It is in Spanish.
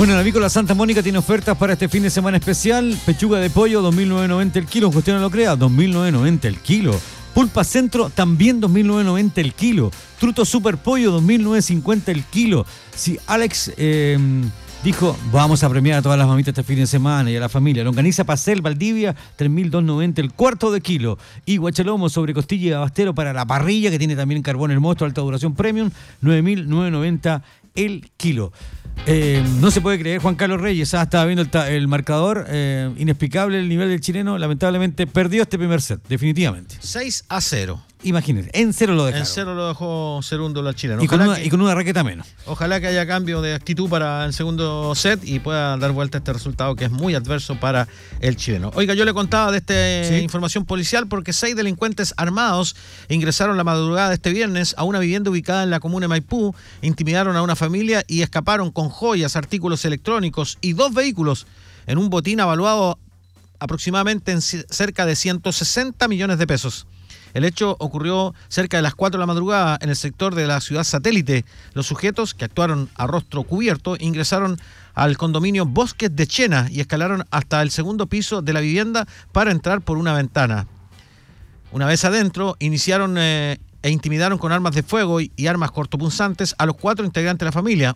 Bueno, Navícola Santa Mónica tiene ofertas para este fin de semana especial. Pechuga de pollo, 2.990 el kilo. Cuestión no lo crea, 2.990 el kilo. Pulpa Centro, también 2.990 el kilo. Truto Super Pollo, 2.950 el kilo. Si Alex dijo, vamos a premiar a todas las mamitas este fin de semana y a la familia. Longaniza Pastel, Valdivia, 3.290 el cuarto de kilo. Y guachalomo sobre costilla y abastero para la parrilla, que tiene también carbón hermoso, alta duración premium, 9.990 el kilo. No se puede creer, Juan Carlos Reyes, estaba viendo el marcador, inexplicable el nivel del chileno, lamentablemente perdió este primer set, definitivamente. 6-0. Imagínense, en cero lo dejaron. En cero lo dejó Cerúndolo al chileno. Y con una raqueta menos. Ojalá que haya cambio de actitud para el segundo set y pueda dar vuelta a este resultado que es muy adverso para el chileno. Oiga, yo le contaba de esta información policial porque 6 delincuentes armados ingresaron la madrugada de este viernes a una vivienda ubicada en la comuna de Maipú, intimidaron a una familia y escaparon con joyas, artículos electrónicos y 2 vehículos en un botín evaluado aproximadamente en cerca de 160 millones de pesos. El hecho ocurrió cerca de las 4 de la madrugada en el sector de la ciudad satélite. Los sujetos, que actuaron a rostro cubierto, ingresaron al condominio Bosques de Chena y escalaron hasta el segundo piso de la vivienda para entrar por una ventana. Una vez adentro, iniciaron e intimidaron con armas de fuego y armas cortopunzantes a los 4 integrantes de la familia.